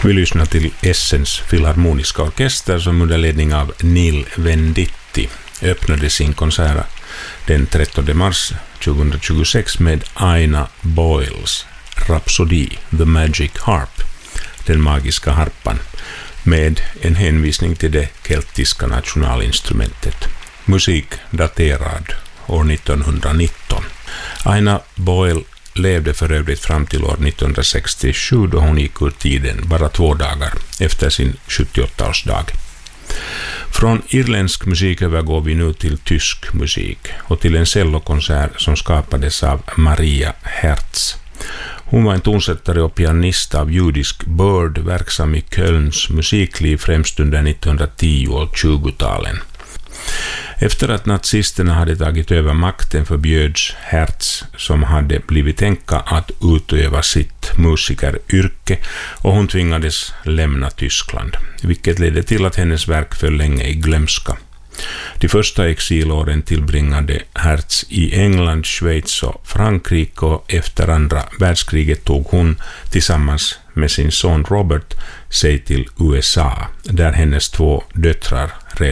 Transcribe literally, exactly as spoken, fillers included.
Vi lyssnar till Essens filharmoniska orkester som under ledning av Neil Venditti öppnade sin konsert den trettonde mars tjugohundratjugosex med Aina Boyles Rhapsody, The Magic Harp, den magiska harpan, med en hänvisning till det keltiska nationalinstrumentet. Musik daterad år nittonhundranitton. Aina Boyle levde för övrigt fram till år nittonhundrasextiosju då hon gick ur tiden bara två dagar efter sin sjuttioåttaårsdag. Från irländsk musik övergår vi nu till tysk musik och till en cellokonsert som skapades av Maria Hertz. Hon var en tonsättare och pianist av judisk börd, verksam i Kölns musikliv främst under nittonhundratio- och tjugotalen. Efter att nazisterna hade tagit över makten förbjöds Hertz, som hade blivit änka, att utöva sitt musikeryrke och hon tvingades lämna Tyskland, vilket ledde till att hennes verk föll länge i glömska. De första exilåren tillbringade Hertz i England, Schweiz och Frankrike och efter andra världskriget tog hon tillsammans med sin son Robert sig till U S A, där hennes två döttrar